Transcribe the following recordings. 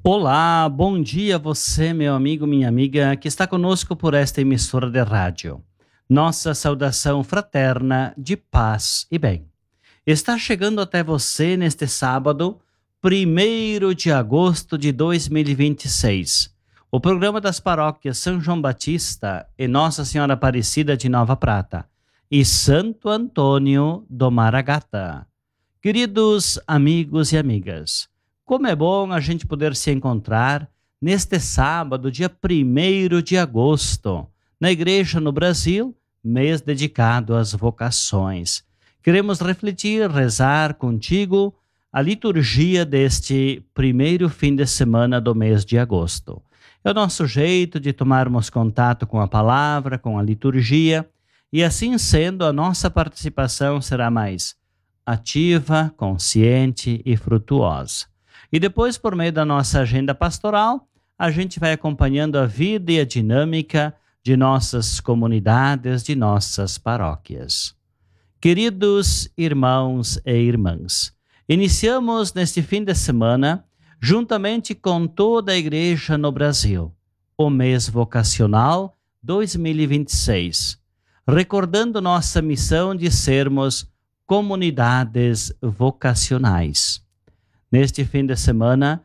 Olá, bom dia a você, meu amigo, minha amiga, que está conosco por esta emissora de rádio. Nossa saudação fraterna de paz e bem. Está chegando até você neste sábado, 1º de agosto de 2026. O programa das paróquias São João Batista e Nossa Senhora Aparecida de Nova Prata e Santo Antônio do Maragata. Queridos amigos e amigas, como é bom a gente poder se encontrar neste sábado, dia 1º de agosto, na igreja no Brasil, mês dedicado às vocações. Queremos refletir, rezar contigo a liturgia deste primeiro fim de semana do mês de agosto. É o nosso jeito de tomarmos contato com a palavra, com a liturgia, e assim sendo, a nossa participação será mais ativa, consciente e frutuosa. E depois, por meio da nossa agenda pastoral, a gente vai acompanhando a vida e a dinâmica de nossas comunidades, de nossas paróquias. Queridos irmãos e irmãs, iniciamos neste fim de semana, juntamente com toda a igreja no Brasil, o mês vocacional 2026, recordando nossa missão de sermos comunidades vocacionais. Neste fim de semana,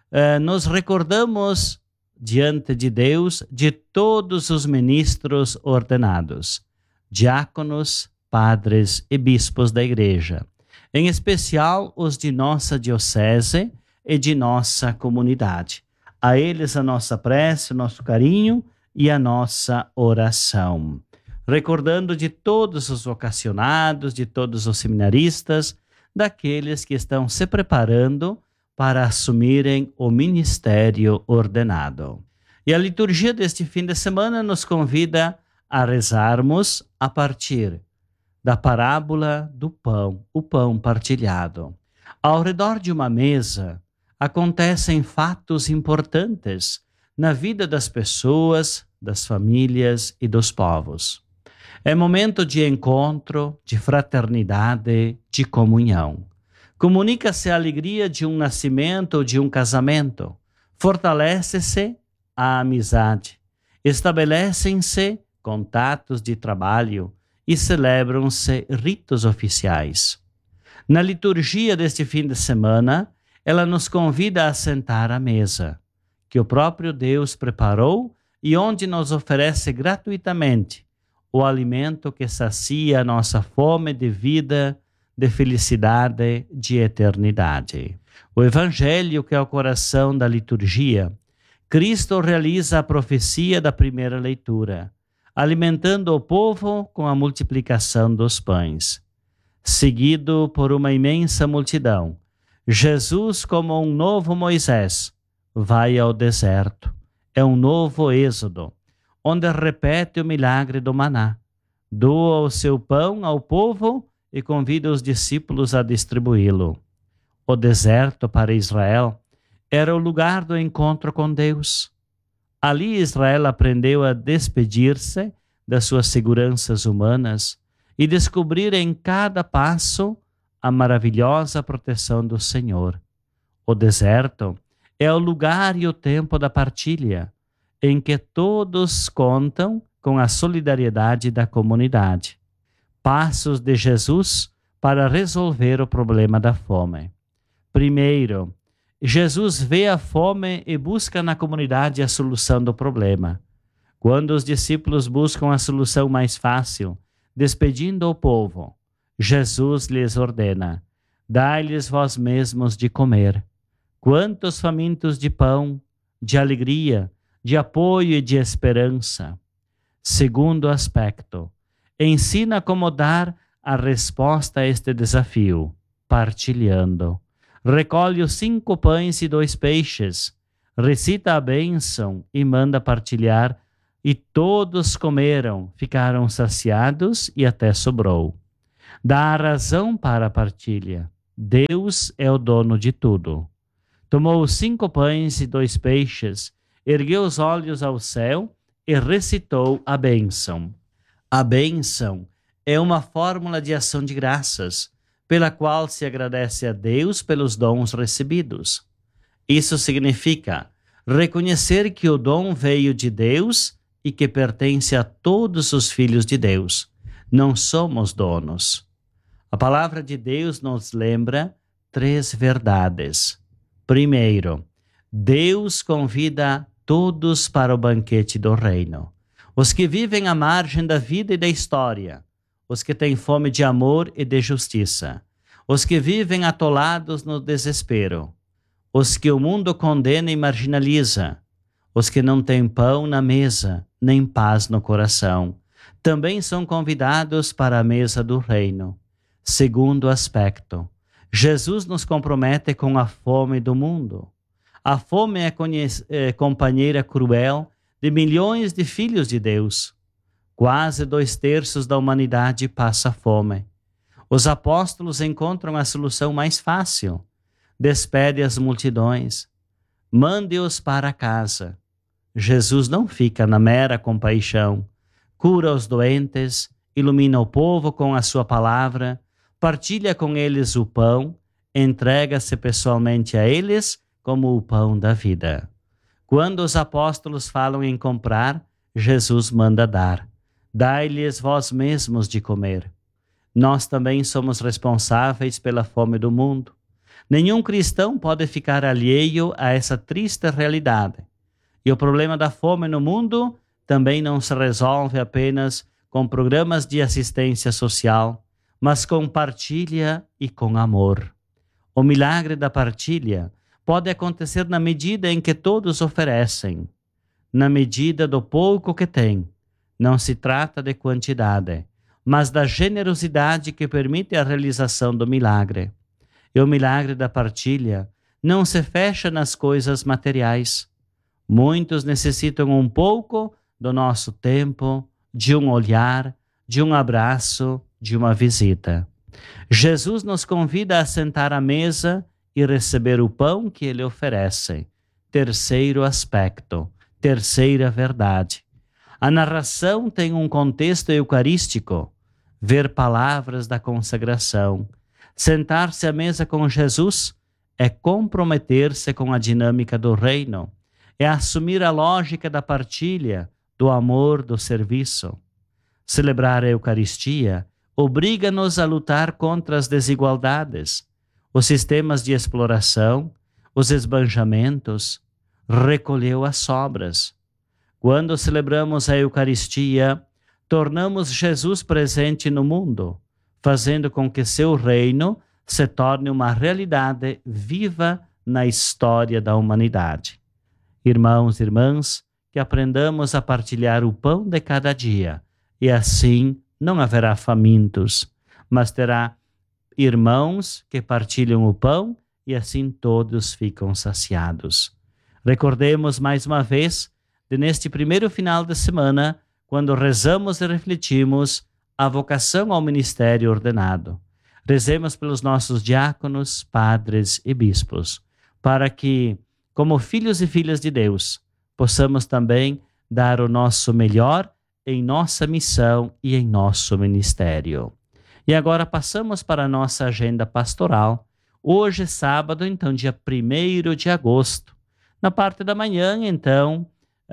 nos recordamos diante de Deus de todos os ministros ordenados, diáconos, padres e bispos da igreja, em especial os de nossa diocese e de nossa comunidade. A eles a nossa prece, o nosso carinho e a nossa oração. Recordando de todos os vocacionados, de todos os seminaristas, daqueles que estão se preparando para assumirem o ministério ordenado. E a liturgia deste fim de semana nos convida a rezarmos a partir da parábola do pão, o pão partilhado. Ao redor de uma mesa acontecem fatos importantes na vida das pessoas, das famílias e dos povos. É momento de encontro, de fraternidade, de comunhão. Comunica-se a alegria de um nascimento ou de um casamento. Fortalece-se a amizade. Estabelecem-se contatos de trabalho e celebram-se ritos oficiais. Na liturgia deste fim de semana, ela nos convida a sentar à mesa, que o próprio Deus preparou e onde nos oferece gratuitamente o alimento que sacia a nossa fome de vida, de felicidade, de eternidade. O Evangelho, que é o coração da liturgia, Cristo realiza a profecia da primeira leitura, alimentando o povo com a multiplicação dos pães. Seguido por uma imensa multidão, Jesus, como um novo Moisés, vai ao deserto. É um novo êxodo, onde repete o milagre do maná. Doa o seu pão ao povo e convida os discípulos a distribuí-lo. O deserto para Israel era o lugar do encontro com Deus. Ali Israel aprendeu a despedir-se das suas seguranças humanas e descobrir em cada passo a maravilhosa proteção do Senhor. O deserto é o lugar e o tempo da partilha, em que todos contam com a solidariedade da comunidade. Passos de Jesus para resolver o problema da fome. Primeiro, Jesus vê a fome e busca na comunidade a solução do problema. Quando os discípulos buscam a solução mais fácil, despedindo o povo, Jesus lhes ordena: dai-lhes vós mesmos de comer. Quantos famintos de pão, de alegria, de apoio e de esperança. Segundo aspecto, ensina como dar a resposta a este desafio, partilhando. Recolhe os 5 pães e 2 peixes, recita a bênção e manda partilhar, e todos comeram, ficaram saciados e até sobrou. Dá a razão para a partilha. Deus é o dono de tudo. Tomou os 5 pães e 2 peixes, ergueu os olhos ao céu e recitou a bênção. A bênção é uma fórmula de ação de graças, pela qual se agradece a Deus pelos dons recebidos. Isso significa reconhecer que o dom veio de Deus e que pertence a todos os filhos de Deus. Não somos donos. A palavra de Deus nos lembra 3 verdades. Primeiro, Deus convida todos para o banquete do reino. Os que vivem à margem da vida e da história, os que têm fome de amor e de justiça, os que vivem atolados no desespero, os que o mundo condena e marginaliza, os que não têm pão na mesa, nem paz no coração, também são convidados para a mesa do reino. Segundo aspecto, Jesus nos compromete com a fome do mundo. A fome é companheira cruel de milhões de filhos de Deus. Quase 2/3 da humanidade passa fome. Os apóstolos encontram a solução mais fácil. Despede as multidões. Mande-os para casa. Jesus não fica na mera compaixão. Cura os doentes, ilumina o povo com a sua palavra, partilha com eles o pão, entrega-se pessoalmente a eles como o pão da vida. Quando os apóstolos falam em comprar, Jesus manda dar. Dai-lhes vós mesmos de comer. Nós também somos responsáveis pela fome do mundo. Nenhum cristão pode ficar alheio a essa triste realidade. E o problema da fome no mundo também não se resolve apenas com programas de assistência social, mas com partilha e com amor. O milagre da partilha pode acontecer na medida em que todos oferecem, na medida do pouco que têm. Não se trata de quantidade, mas da generosidade que permite a realização do milagre. E o milagre da partilha não se fecha nas coisas materiais. Muitos necessitam um pouco do nosso tempo, de um olhar, de um abraço, de uma visita. Jesus nos convida a sentar à mesa e receber o pão que ele oferece. Terceiro aspecto, terceira verdade. A narração tem um contexto eucarístico. Ver palavras da consagração. Sentar-se à mesa com Jesus é comprometer-se com a dinâmica do reino. É assumir a lógica da partilha, do amor, do serviço. Celebrar a Eucaristia obriga-nos a lutar contra as desigualdades, os sistemas de exploração, os esbanjamentos, recolheu as sobras. Quando celebramos a Eucaristia, tornamos Jesus presente no mundo, fazendo com que seu reino se torne uma realidade viva na história da humanidade. Irmãos e irmãs, que aprendamos a partilhar o pão de cada dia, e assim não haverá famintos, mas terá irmãos que partilham o pão e assim todos ficam saciados. Recordemos mais uma vez, neste primeiro final de semana, quando rezamos e refletimos a vocação ao ministério ordenado. Rezemos pelos nossos diáconos, padres e bispos, para que, como filhos e filhas de Deus, possamos também dar o nosso melhor em nossa missão e em nosso ministério. E agora passamos para a nossa agenda pastoral. Hoje, sábado, então, dia 1º de agosto. Na parte da manhã, então,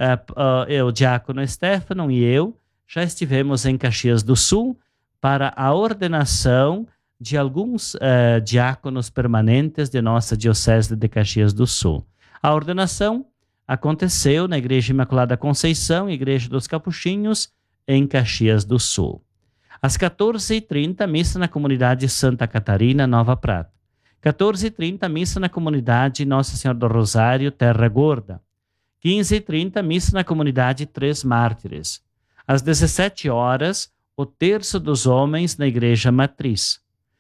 o diácono Stefano e eu já estivemos em Caxias do Sul para a ordenação de alguns diáconos permanentes de nossa Diocese de Caxias do Sul. A ordenação aconteceu na Igreja Imaculada Conceição, Igreja dos Capuchinhos, em Caxias do Sul. Às 14h30, missa na comunidade Santa Catarina, Nova Prata. 14h30, missa na comunidade Nossa Senhora do Rosário, Terra Gorda. 15h30, missa na comunidade Três Mártires. Às 17 horas, o Terço dos Homens na Igreja Matriz.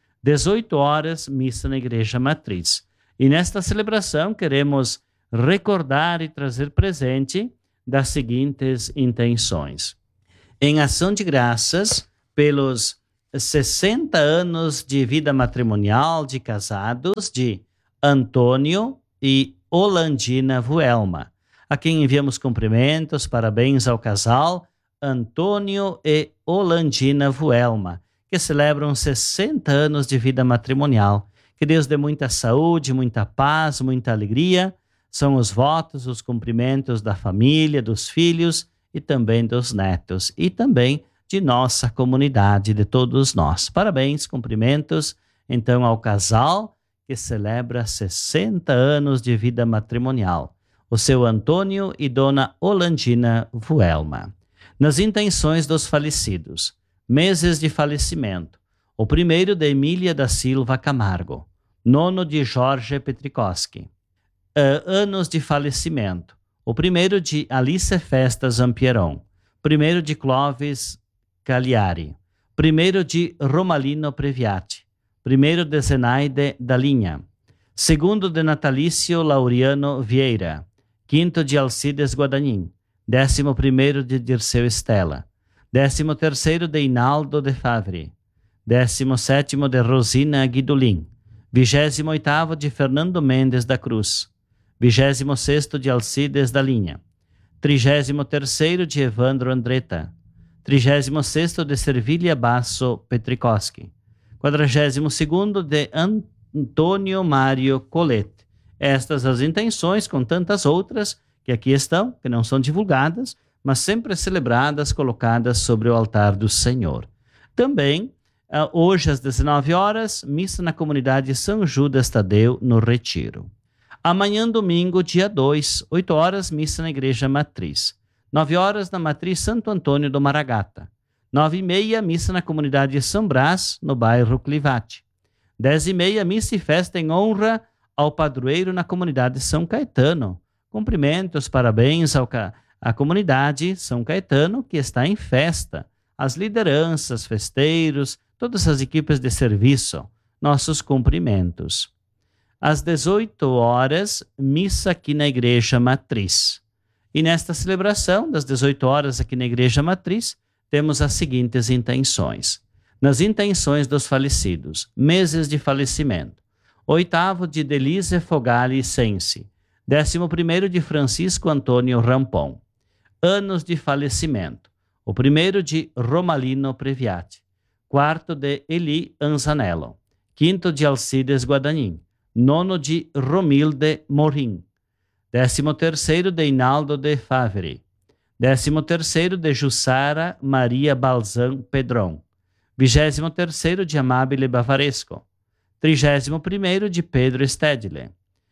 18 horas, missa na Igreja Matriz. E nesta celebração queremos recordar e trazer presente das seguintes intenções. Em ação de graças pelos 60 anos de vida matrimonial de casados de Antônio e Olandina Vuelma, a quem enviamos cumprimentos, parabéns ao casal Antônio e Olandina Vuelma, que celebram 60 anos de vida matrimonial. Que Deus dê muita saúde, muita paz, muita alegria, São os votos, os cumprimentos da família, dos filhos e também dos netos e também de nossa comunidade, de todos nós. Parabéns, cumprimentos, então, ao casal que celebra 60 anos de vida matrimonial, o seu Antônio e dona Olandina Vuelma. Nas intenções dos falecidos, meses de falecimento, o primeiro de Emília da Silva Camargo, nono de Jorge Petrikowski. Anos de falecimento, o primeiro de Alice Festa Zampieron, primeiro de Clóvis Cagliari, primeiro de Romalino Previati, primeiro de Zenaide da Linha, segundo de Natalício Laureano Vieira, quinto de Alcides Guadagnino, 11º de Dirceu Estela, 13º de Hinaldo de Favre, 17º de Rosina Guidolin, 28º de Fernando Mendes da Cruz, 26º de Alcides da Linha, 33º de Evandro Andretta, 36º de Servília Basso Petrikowski, 42º de Antônio Mário Colette. Estas as intenções, com tantas outras que aqui estão, que não são divulgadas, mas sempre celebradas, colocadas sobre o altar do Senhor. Também, hoje às 19 horas, missa na comunidade São Judas Tadeu, no Retiro. Amanhã, domingo, dia 2, 8 horas, missa na Igreja Matriz. 9 horas, na Matriz Santo Antônio do Maragata. 9h30, missa na comunidade São Brás, no bairro Clivati. 10h30, missa e festa em honra ao padroeiro na comunidade São Caetano. Cumprimentos, parabéns à comunidade São Caetano, que está em festa. As lideranças, festeiros, todas as equipes de serviço, nossos cumprimentos. Às 18 horas, missa aqui na Igreja Matriz. E nesta celebração, das 18 horas aqui na Igreja Matriz, temos as seguintes intenções. Nas intenções dos falecidos, meses de falecimento. 8º de Denise Fogali Sensi. 11º de Francisco Antônio Rampon. Anos de falecimento. O primeiro de Romalino Previati. 4º de Eli Anzanello. 5º de Alcides Guadagnino. 9º de Romilde Morim. 13º de Hinaldo de Favre. 13º de Jussara Maria Balzan Pedron. 23º de Amabile Bavaresco. 31º de Pedro Stedle.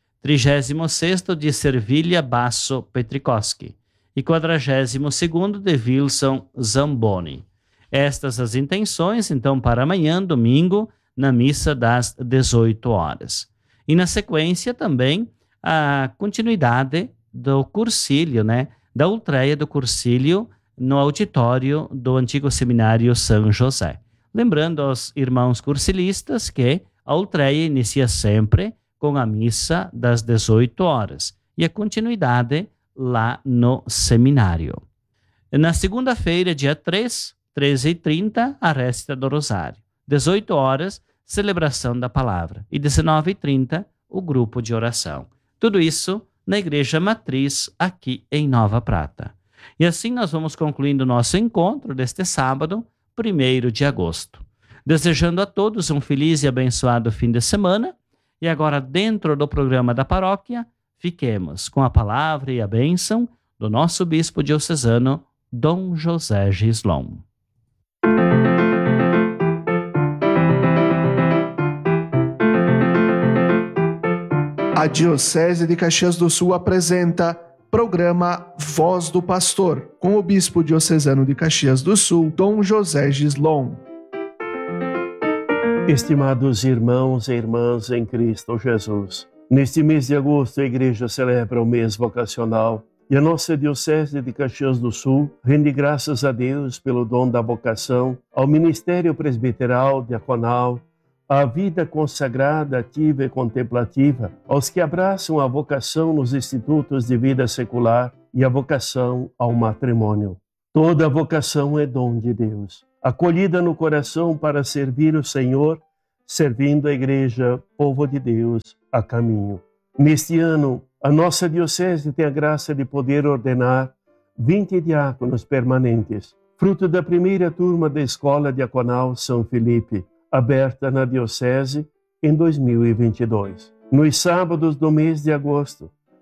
36º de Servília Basso Petrikowski. E 42º de Wilson Zamboni. Estas as intenções, então, para amanhã, domingo, na missa das 18 horas. E na sequência também a continuidade do cursílio, da ultreia do cursílio no auditório do antigo seminário São José. Lembrando aos irmãos cursilistas que a ultreia inicia sempre com a missa das 18 horas e a continuidade lá no seminário. Na segunda-feira, dia 3, 13h30, a récita do Rosário. 18 horas, celebração da palavra. E 19h30, o grupo de oração. Tudo isso na Igreja Matriz, aqui em Nova Prata. E assim nós vamos concluindo o nosso encontro deste sábado, 1º de agosto. Desejando a todos um feliz e abençoado fim de semana. E agora, dentro do programa da paróquia, fiquemos com a palavra e a bênção do nosso bispo diocesano, Dom José Gislon. A Diocese de Caxias do Sul apresenta programa Voz do Pastor, com o bispo diocesano de Caxias do Sul, Dom José Gislon. Estimados irmãos e irmãs em Cristo Jesus, neste mês de agosto a Igreja celebra o mês vocacional e a nossa Diocese de Caxias do Sul rende graças a Deus pelo dom da vocação ao ministério presbiteral, diaconal, à vida consagrada, ativa e contemplativa, aos que abraçam a vocação nos institutos de vida secular e a vocação ao matrimônio. Toda vocação é dom de Deus, acolhida no coração para servir o Senhor, servindo a Igreja, povo de Deus, a caminho. Neste ano, a nossa Diocese tem a graça de poder ordenar 20 diáconos permanentes, fruto da primeira turma da Escola Diaconal São Felipe, aberta na Diocese em 2022. Nos sábados do mês de agosto,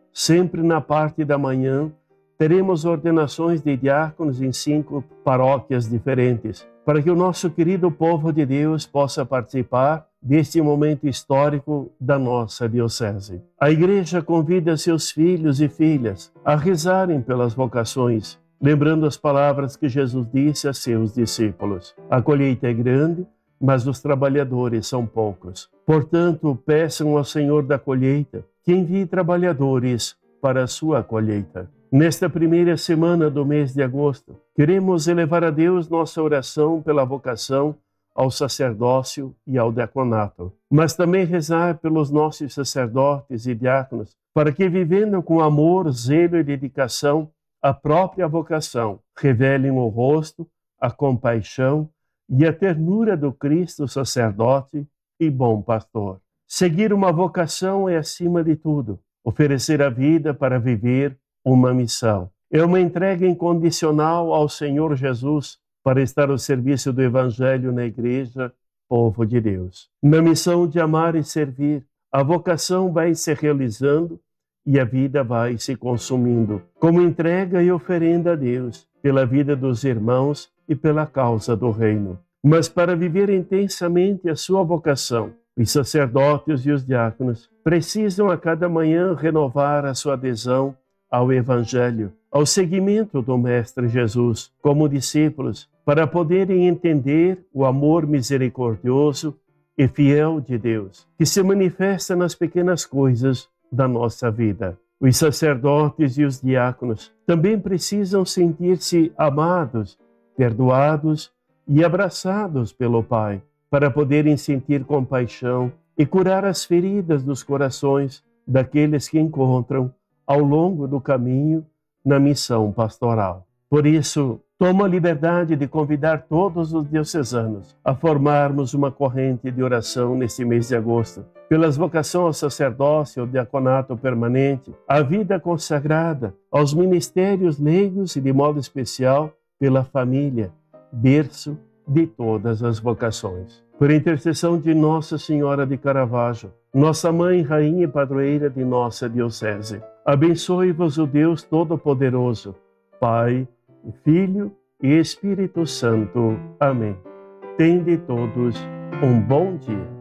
Sempre na parte da manhã, teremos ordenações de diáconos em 5 paróquias diferentes, para que o nosso querido povo de Deus possa participar deste momento histórico da nossa diocese. A Igreja convida seus filhos e filhas a rezarem pelas vocações, lembrando as palavras que Jesus disse a seus discípulos: a colheita é grande, mas os trabalhadores são poucos. Portanto, peçam ao Senhor da colheita que envie trabalhadores para a sua colheita. Nesta primeira semana do mês de agosto, queremos elevar a Deus nossa oração pela vocação ao sacerdócio e ao diaconato, mas também rezar pelos nossos sacerdotes e diáconos, para que, vivendo com amor, zelo e dedicação à própria vocação, revelem o rosto, a compaixão e a ternura do Cristo sacerdote e bom pastor. Seguir uma vocação é, acima de tudo, oferecer a vida para viver uma missão. É uma entrega incondicional ao Senhor Jesus para estar ao serviço do Evangelho na Igreja, povo de Deus. Na missão de amar e servir, a vocação vai se realizando e a vida vai se consumindo, como entrega e oferenda a Deus, pela vida dos irmãos e pela causa do reino. Mas para viver intensamente a sua vocação, os sacerdotes e os diáconos precisam a cada manhã renovar a sua adesão ao Evangelho, ao seguimento do Mestre Jesus, como discípulos, para poderem entender o amor misericordioso e fiel de Deus, que se manifesta nas pequenas coisas da nossa vida. Os sacerdotes e os diáconos também precisam sentir-se amados, perdoados e abraçados pelo Pai, para poderem sentir compaixão e curar as feridas dos corações daqueles que encontram ao longo do caminho na missão pastoral. Por isso, tomo a liberdade de convidar todos os diocesanos a formarmos uma corrente de oração neste mês de agosto, pelas vocações ao sacerdócio, ao diaconato permanente, à vida consagrada, aos ministérios leigos e, de modo especial, pela família, berço de todas as vocações. Por intercessão de Nossa Senhora de Caravaggio, nossa Mãe, Rainha e Padroeira de nossa Diocese, abençoe-vos o Deus Todo-Poderoso, Pai, Filho e Espírito Santo. Amém. Tende todos um bom dia.